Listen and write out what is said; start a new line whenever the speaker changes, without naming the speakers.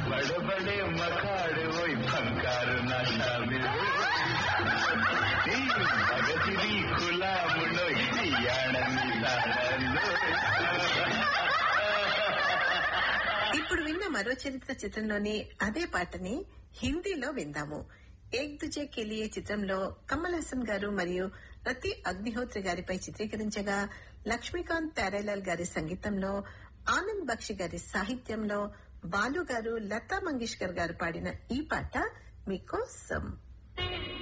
बड़े बड़े मखाड़े वही फंकार ना शामिल भगती खुला मुंडो
ఇప్పుడు విన్న మరో చరిత్ర చిత్రంలోని అదే పాటని హిందీలో విందాము. ఏక్ దుజే కే లియే చిత్రంలో కమల్ హాసన్ గారు మరియు రతి అగ్నిహోత్రి గారిపై చిత్రీకరించగా లక్ష్మీకాంత్ ప్యారేలాల్ గారి సంగీతంలో, ఆనంద్ బక్షి గారి సాహిత్యంలో బాలు గారు, లతా మంగేష్కర్ గారు పాడిన ఈ పాట మీకోసం.